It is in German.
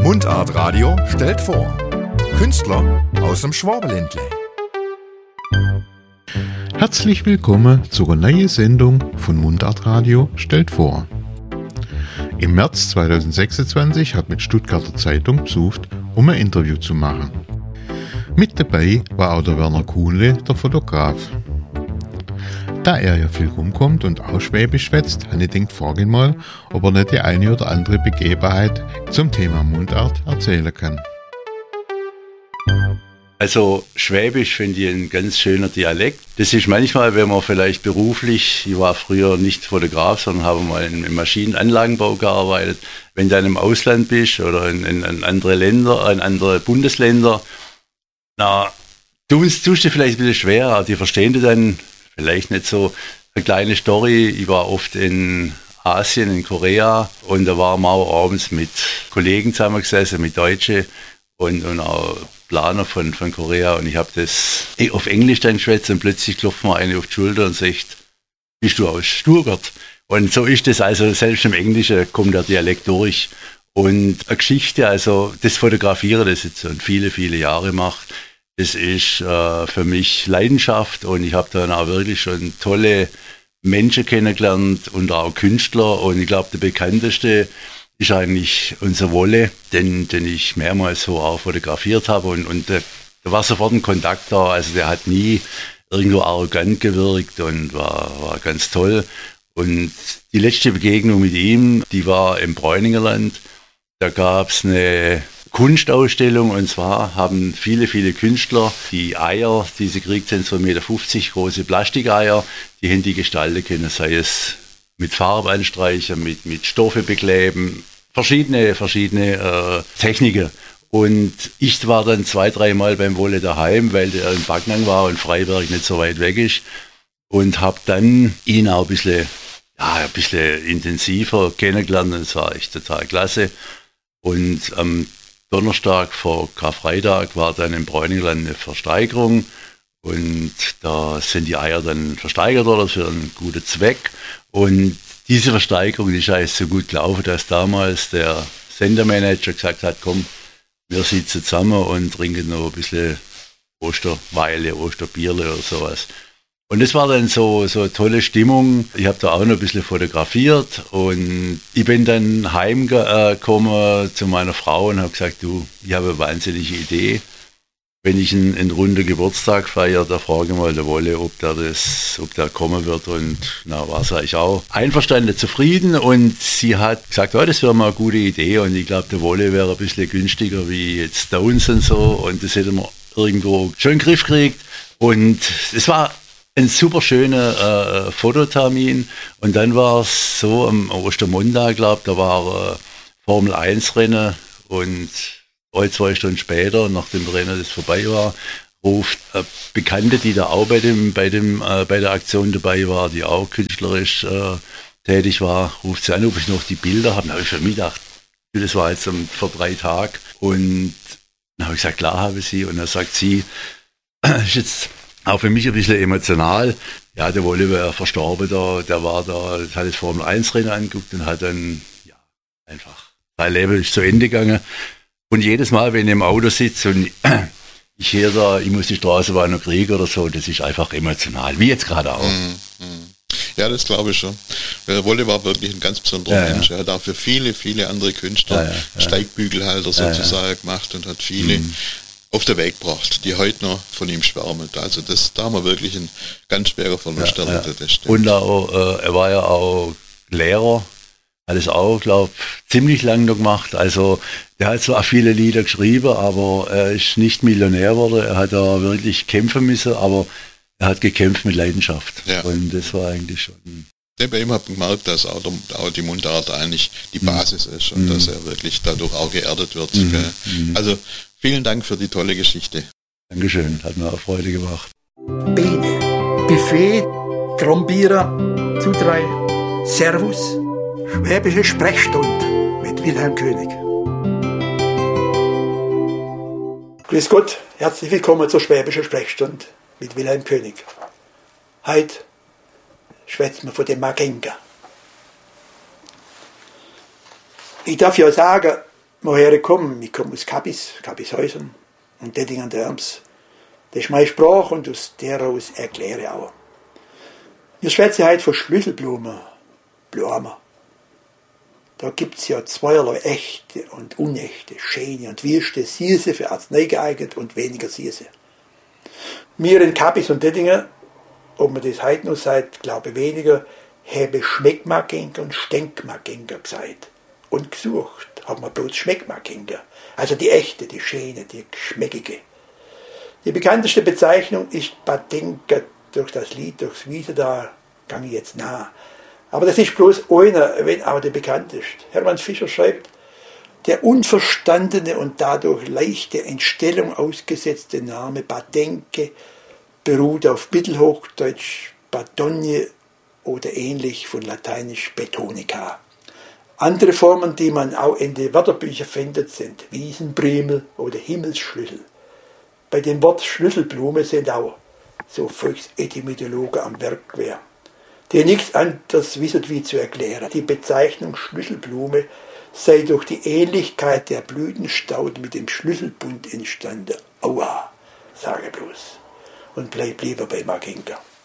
Mundart Radio stellt vor. Künstler aus dem Schwabenländle. Herzlich willkommen zur neuen Sendung von Mundart Radio stellt vor. Im März 2026 hat mit Stuttgarter Zeitung besucht, um ein Interview zu machen. Mit dabei war auch der Werner Kuhnle, der Fotograf. Da er ja viel rumkommt und auch Schwäbisch schwätzt, habe ich gedacht, frage ihn mal, ob er nicht die eine oder andere Begebenheit zum Thema Mundart erzählen kann. Also Schwäbisch finde ich ein ganz schöner Dialekt. Das ist manchmal, wenn man vielleicht beruflich, ich war früher nicht Fotograf, sondern habe mal im Maschinenanlagenbau gearbeitet. Wenn du dann im Ausland bist oder in andere Länder, in andere Bundesländer, tust du vielleicht ein bisschen schwer, die verstehen du dann vielleicht nicht so. Eine kleine Story, ich war oft in Asien, in Korea, und da waren wir auch abends mit Kollegen zusammengesessen, mit Deutschen und auch Planer von Korea, und ich habe das auf Englisch dann geschwätzt und plötzlich klopft mir eine auf die Schulter und sagt, bist du aus Stuttgart? Und so ist das, also selbst im Englischen kommt der Dialekt durch. Und eine Geschichte, also das Fotografieren, das jetzt schon viele, viele Jahre macht, das ist für mich Leidenschaft, und ich habe dann auch wirklich schon tolle Menschen kennengelernt und auch Künstler, und ich glaube, der bekannteste ist eigentlich unser Wolle, den ich mehrmals so auch fotografiert habe, und da war sofort ein Kontakt da, also der hat nie irgendwo arrogant gewirkt und war ganz toll. Und die letzte Begegnung mit ihm, die war im Bräuningerland. Da gab es eine Kunstausstellung, und zwar haben viele, viele Künstler die Eier, die sie gekriegt haben, so 1,50 Meter große Plastikeier, die haben die gestalten können, sei es mit Farbe anstreichen, mit Stoffe bekleben, verschiedene Techniken. Und ich war dann 2-3 Mal beim Wolle daheim, weil der in Backnang war und Freiberg nicht so weit weg ist, und habe dann ihn auch ein bisschen intensiver kennengelernt, und es war echt total klasse. Und am Donnerstag vor Karfreitag war dann im Bräuningerland eine Versteigerung, und da sind die Eier dann versteigert worden für einen guten Zweck. Und diese Versteigerung, die ist eigentlich so gut gelaufen, dass damals der Sendermanager gesagt hat, komm, wir sitzen zusammen und trinken noch ein bisschen Osterweile, Osterbierle oder sowas. Und das war dann so eine tolle Stimmung. Ich habe da auch noch ein bisschen fotografiert, und ich bin dann heimgekommen zu meiner Frau und habe gesagt, du, ich habe eine wahnsinnige Idee. Wenn ich einen runden Geburtstag feiere, da frage ich mal der Wolle, ob der kommen wird. Und war sie eigentlich auch einverstanden, zufrieden. Und sie hat gesagt, oh, das wäre mal eine gute Idee. Und ich glaube, der Wolle wäre ein bisschen günstiger wie jetzt Stones und so. Und das hätte man irgendwo schon in den Griff gekriegt. Und es war ein super schöner Fototermin. Und dann war es so am Ostermontag, glaube ich, da war Formel 1 Rennen, und 2 Stunden später, nachdem das Rennen vorbei war, ruft eine Bekannte, die da auch bei der Aktion dabei war, die auch künstlerisch tätig war, ruft sie an, ob ich noch die Bilder habe. Dann habe ich für mich gedacht, das war jetzt vor 3 Tagen. Und dann habe ich gesagt, klar habe ich sie. Und dann sagt sie, ist jetzt auch für mich ein bisschen emotional. Ja, der Wolle wäre verstorben da, der war da, hat das Formel 1 Rennen angeguckt und hat dann, einfach, sein Leben ist zu Ende gegangen. Und jedes Mal, wenn ich im Auto sitze und ich höre da, ich muss die Straßenbahn noch kriegen oder so, das ist einfach emotional, wie jetzt gerade auch. Ja, das glaube ich schon. Der Wolle war wirklich ein ganz besonderer Mensch. Er hat auch für viele, viele andere Künstler Steigbügelhalter sozusagen gemacht und hat viele auf den Weg gebracht, die heute noch von ihm schwärmen. Also da haben wir wirklich ein ganz schwerer Verlust erlebt. Und auch, er war ja auch Lehrer, hat es auch, glaube ich, ziemlich lange noch gemacht. Also der hat zwar viele Lieder geschrieben, aber er ist nicht Millionär geworden. Er hat da wirklich kämpfen müssen, aber er hat gekämpft mit Leidenschaft. Ja. Und das war eigentlich schon... Ja, bei ihm hat man gemerkt, dass auch die Mundart eigentlich die Basis ist und dass er wirklich dadurch auch geerdet wird. Also vielen Dank für die tolle Geschichte. Dankeschön, hat mir auch Freude gemacht. Bene, Buffet, Trombieren, Zudrei, Servus, Schwäbische Sprechstunde mit Wilhelm König. Grüß Gott, herzlich willkommen zur Schwäbischen Sprechstunde mit Wilhelm König. Heute schwätzen wir von dem Magenga. Ich darf ja sagen, woher ich komme. Ich komme aus Kappishäusern und Detting an der Erms. Das ist meine Sprache und aus der aus erkläre ich auch. Wir schwätzen heute von Schlüsselblumen, Blumen. Da gibt es ja zweierlei echte und unechte, schöne und wüste, süße für Arznei geeignet und weniger süße. Wir in Kappis und Dettingen, ob man das heute noch sagt, glaube ich weniger, haben Schmeckmaginger und Stenkmaginger gesagt. Und gesucht haben wir bloß Schmeckmaginger. Also die echte, die schöne, die geschmeckige. Die bekannteste Bezeichnung ist Badenka. Durch das Lied, durchs Wiese, da gang ich jetzt nah. Aber das ist bloß einer, wenn auch der bekannteste. Hermann Fischer schreibt, der unverstandene und dadurch leichte Entstellung ausgesetzte Name Badenke beruht auf Mittelhochdeutsch Badogne oder ähnlich von lateinisch Betonica. Andere Formen, die man auch in den Wörterbüchern findet, sind Wiesenbremel oder Himmelsschlüssel. Bei dem Wort Schlüsselblume sind auch so Volksetymologen am Werk wäre, die nichts anderes wissen wie zu erklären. Die Bezeichnung Schlüsselblume sei durch die Ähnlichkeit der Blütenstauden mit dem Schlüsselbund entstanden. Aua, sage bloß. Und bleib lieber bei Maginka.